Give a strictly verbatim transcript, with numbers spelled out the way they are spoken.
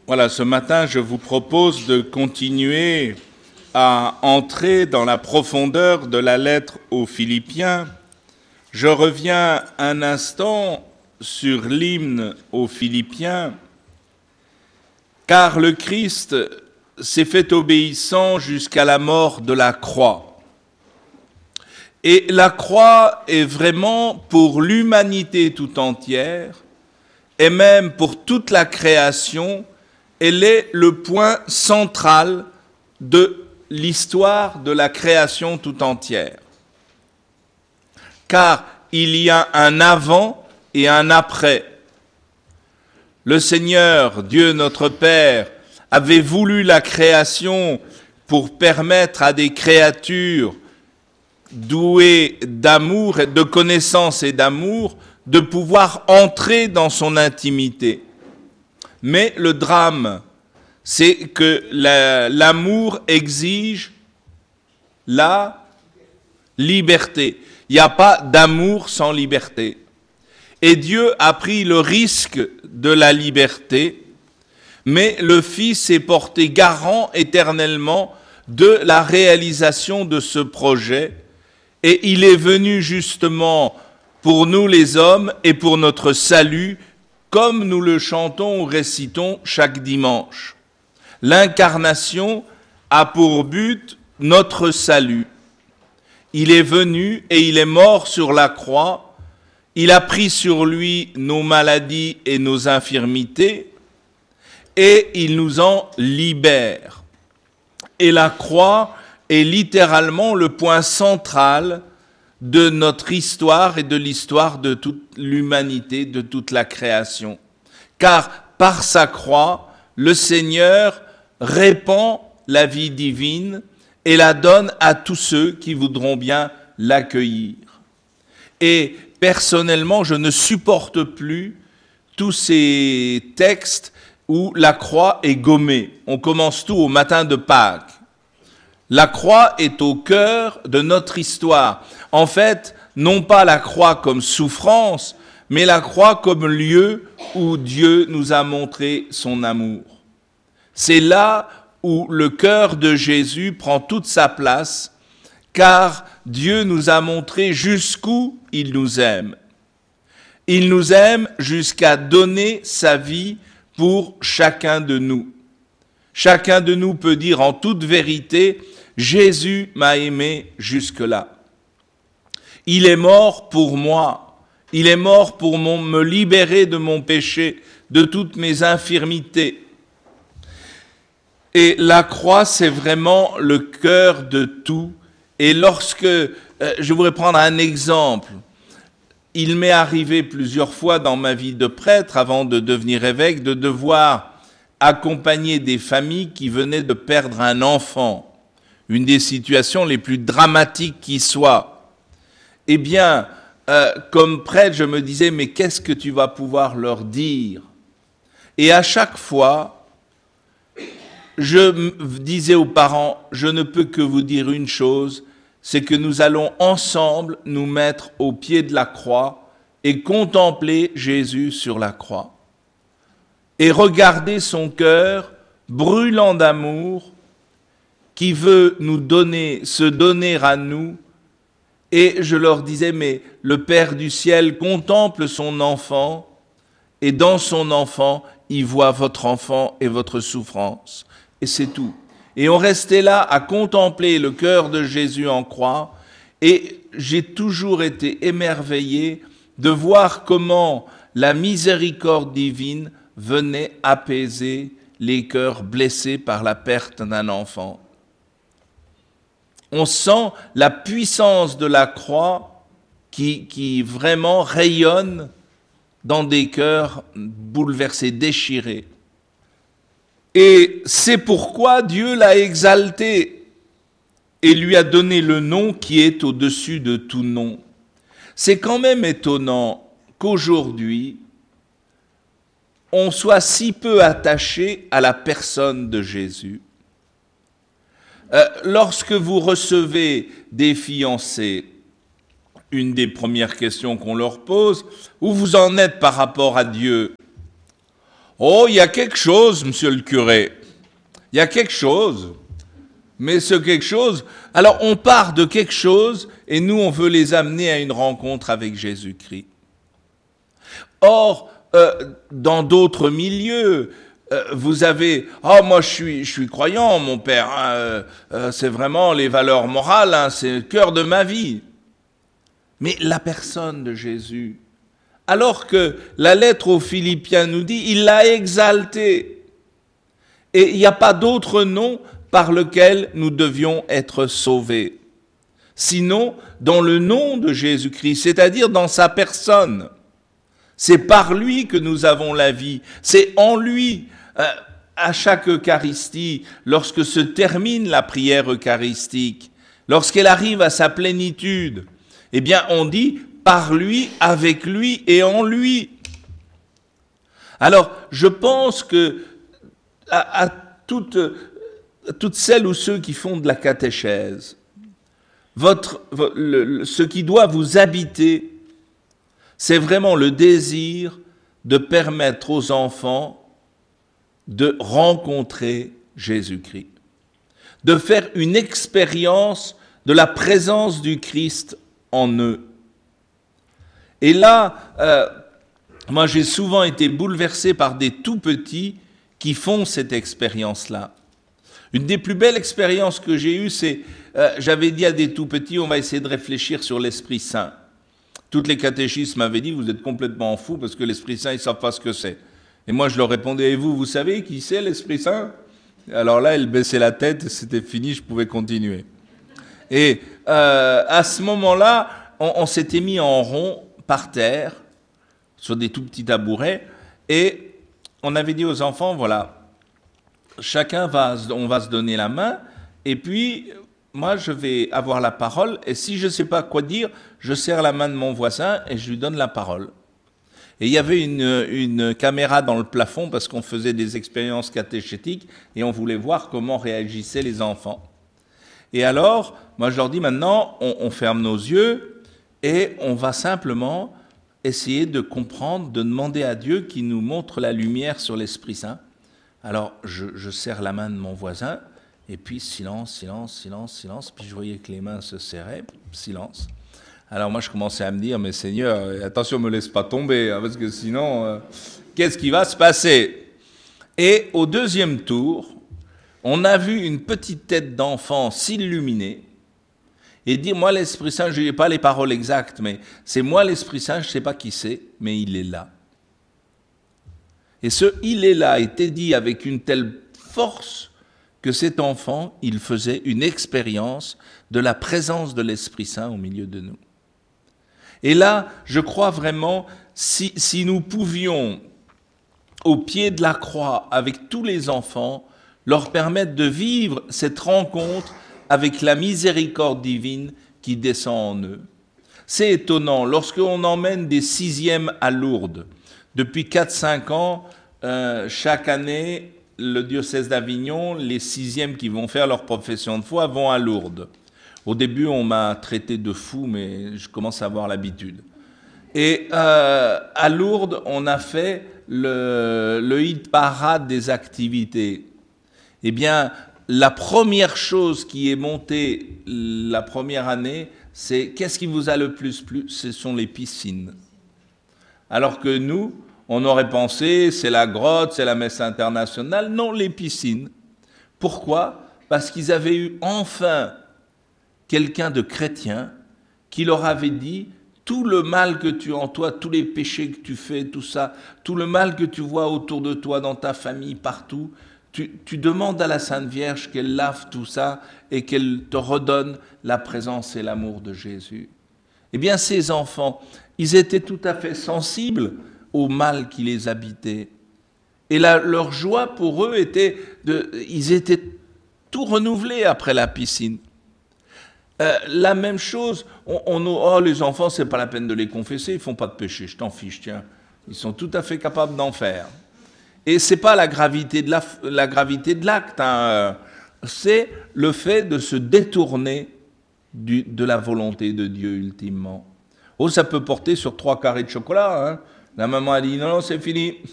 Voilà, ce matin, je vous propose de continuer à entrer dans la profondeur de la lettre aux Philippiens. Je reviens un instant sur l'hymne aux Philippiens, car le Christ s'est fait obéissant jusqu'à la mort de la croix. Et la croix est vraiment pour l'humanité tout entière, et même pour toute la création, elle est le point central de l'histoire de la création tout entière. Car il y a un avant et un après. Le Seigneur, Dieu notre Père, avait voulu la création pour permettre à des créatures douées d'amour, de connaissance et d'amour, de pouvoir entrer dans son intimité. Mais le drame, c'est que la, l'amour exige la liberté. Il n'y a pas d'amour sans liberté. Et Dieu a pris le risque de la liberté, mais le Fils est porté garant éternellement de la réalisation de ce projet. Et il est venu justement pour nous les hommes et pour notre salut, comme nous le chantons ou récitons chaque dimanche. L'incarnation a pour but notre salut. Il est venu et il est mort sur la croix. Il a pris sur lui nos maladies et nos infirmités et il nous en libère. Et la croix est littéralement le point central de notre histoire et de l'histoire de toute l'humanité, de toute la création. Car par sa croix, le Seigneur répand la vie divine et la donne à tous ceux qui voudront bien l'accueillir. Et personnellement, je ne supporte plus tous ces textes où la croix est gommée. On commence tout au matin de Pâques. La croix est au cœur de notre histoire. En fait, non pas la croix comme souffrance, mais la croix comme lieu où Dieu nous a montré son amour. C'est là où le cœur de Jésus prend toute sa place, car Dieu nous a montré jusqu'où il nous aime. Il nous aime jusqu'à donner sa vie pour chacun de nous. Chacun de nous peut dire en toute vérité, Jésus m'a aimé jusque-là. Il est mort pour moi. Il est mort pour mon, me libérer de mon péché, de toutes mes infirmités. Et la croix, c'est vraiment le cœur de tout. Et lorsque, euh, je voudrais prendre un exemple, il m'est arrivé plusieurs fois dans ma vie de prêtre, avant de devenir évêque, de devoir accompagner des familles qui venaient de perdre un enfant. Une des situations les plus dramatiques qui soit. Eh bien, euh, comme prêtre, je me disais, mais qu'est-ce que tu vas pouvoir leur dire ? Et à chaque fois, je disais aux parents, je ne peux que vous dire une chose, c'est que nous allons ensemble nous mettre au pied de la croix et contempler Jésus sur la croix. Et regarder son cœur brûlant d'amour, qui veut nous donner, se donner à nous. Et je leur disais, mais le Père du ciel contemple son enfant, et dans son enfant, il voit votre enfant et votre souffrance. Et c'est tout. Et on restait là à contempler le cœur de Jésus en croix, et j'ai toujours été émerveillé de voir comment la miséricorde divine venait apaiser les cœurs blessés par la perte d'un enfant. On sent la puissance de la croix qui, qui vraiment rayonne dans des cœurs bouleversés, déchirés. Et c'est pourquoi Dieu l'a exalté et lui a donné le nom qui est au-dessus de tout nom. C'est quand même étonnant qu'aujourd'hui, on soit si peu attaché à la personne de Jésus. Euh, lorsque vous recevez des fiancés, une des premières questions qu'on leur pose, où vous en êtes par rapport à Dieu ? Oh, il y a quelque chose, monsieur le curé. Il y a quelque chose. Mais ce quelque chose... Alors, on part de quelque chose et nous, on veut les amener à une rencontre avec Jésus-Christ. Or, euh, dans d'autres milieux, euh, vous avez... Oh, moi, je suis, je suis croyant, mon père. Hein, euh, euh, c'est vraiment les valeurs morales, hein, c'est le cœur de ma vie. Mais la personne de Jésus, alors que la lettre aux Philippiens nous dit, il l'a exalté. Et il n'y a pas d'autre nom par lequel nous devions être sauvés. Sinon, dans le nom de Jésus-Christ, c'est-à-dire dans sa personne. C'est par lui que nous avons la vie. C'est en lui. Euh, à chaque Eucharistie, lorsque se termine la prière eucharistique, lorsqu'elle arrive à sa plénitude, eh bien, on dit par lui, avec lui et en lui. Alors, je pense que à, à toutes, à toutes celles ou ceux qui font de la catéchèse, votre, le, le, ce qui doit vous habiter, c'est vraiment le désir de permettre aux enfants de rencontrer Jésus-Christ, de faire une expérience de la présence du Christ en eux. Et là, euh, moi j'ai souvent été bouleversé par des tout-petits qui font cette expérience-là. Une des plus belles expériences que j'ai eues, c'est, euh, j'avais dit à des tout-petits, on va essayer de réfléchir sur l'Esprit Saint. Toutes les catéchistes m'avaient dit, vous êtes complètement fous parce que l'Esprit Saint, ils ne savent pas ce que c'est. Et moi, je leur répondais, et vous, vous savez qui c'est l'Esprit Saint? Alors là, elle baissait la tête, c'était fini, je pouvais continuer. Et euh, à ce moment-là, on, on s'était mis en rond par terre, sur des tout petits tabourets, et on avait dit aux enfants, voilà, chacun va, on va se donner la main, et puis moi je vais avoir la parole, et si je ne sais pas quoi dire, je serre la main de mon voisin et je lui donne la parole. Et il y avait une, une caméra dans le plafond parce qu'on faisait des expériences catéchétiques et on voulait voir comment réagissaient les enfants. Et alors, moi je leur dis maintenant, on, on ferme nos yeux et on va simplement essayer de comprendre, de demander à Dieu qu'il nous montre la lumière sur l'Esprit Saint. Alors, je, je serre la main de mon voisin, et puis silence, silence, silence, silence, puis je voyais que les mains se serraient, silence. Alors moi, je commençais à me dire, mais Seigneur, attention, ne me laisse pas tomber, hein, parce que sinon, euh, qu'est-ce qui va se passer? Et au deuxième tour, on a vu une petite tête d'enfant s'illuminer, et dire, moi, l'Esprit Saint, je n'ai pas les paroles exactes, mais c'est moi, l'Esprit Saint, je ne sais pas qui c'est, mais il est là. Et ce « il est là » était dit avec une telle force que cet enfant, il faisait une expérience de la présence de l'Esprit Saint au milieu de nous. Et là, je crois vraiment, si, si nous pouvions, au pied de la croix, avec tous les enfants, leur permettre de vivre cette rencontre avec la miséricorde divine qui descend en eux. C'est étonnant, lorsqu'on emmène des sixièmes à Lourdes, depuis quatre cinq ans, euh, chaque année, le diocèse d'Avignon, les sixièmes qui vont faire leur profession de foi vont à Lourdes. Au début, on m'a traité de fou, mais je commence à avoir l'habitude. Et euh, à Lourdes, on a fait le, le hit parade des activités. Eh bien, la première chose qui est montée la première année, c'est qu'est-ce qui vous a le plus plu? Ce sont les piscines. Alors que nous, on aurait pensé, c'est la grotte, c'est la messe internationale. Non, les piscines. Pourquoi? Parce qu'ils avaient eu enfin quelqu'un de chrétien qui leur avait dit tout le mal que tu as en toi, tous les péchés que tu fais, tout ça, tout le mal que tu vois autour de toi, dans ta famille, partout, tu, tu demandes à la Sainte Vierge qu'elle lave tout ça et qu'elle te redonne la présence et l'amour de Jésus. Eh bien, ces enfants, ils étaient tout à fait sensibles au mal qui les habitait. Et la, leur joie pour eux était, de, ils étaient tout renouvelés après la piscine. Euh, la même chose, on, on, oh les enfants, c'est pas la peine de les confesser, ils font pas de péché, je t'en fiche, tiens. Ils sont tout à fait capables d'en faire. Et c'est pas la gravité de la, la gravité de l'acte, hein, c'est le fait de se détourner du, de la volonté de Dieu ultimement. Oh, ça peut porter sur trois carrés de chocolat, hein. La maman a dit non, non, c'est fini.